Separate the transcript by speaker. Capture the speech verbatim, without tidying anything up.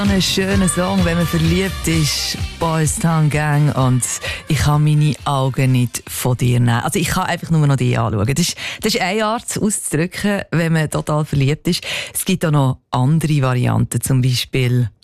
Speaker 1: Ein schöner Song, wenn man verliebt ist, Boys Town Gang, und ich kann meine Augen nicht von dir nehmen. Also ich kann einfach nur noch dich anschauen. Das ist, das ist eine Art auszudrücken, wenn man total verliebt ist. Es gibt auch noch andere Varianten, zum Beispiel